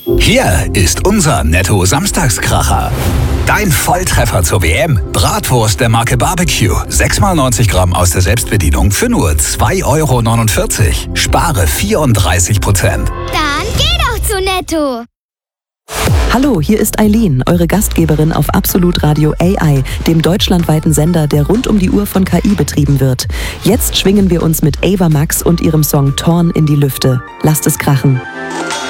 Hier ist unser Netto-Samstagskracher. Dein Volltreffer zur WM. Bratwurst der Marke Barbecue. 6x90 Gramm aus der Selbstbedienung für nur 2,49 €. Spare 34%. Dann geh doch zu Netto. Hallo, hier ist Eileen, eure Gastgeberin auf Absolut Radio AI, dem deutschlandweiten Sender, der rund um die Uhr von KI betrieben wird. Jetzt schwingen wir uns mit Ava Max und ihrem Song Torn in die Lüfte. Lasst es krachen.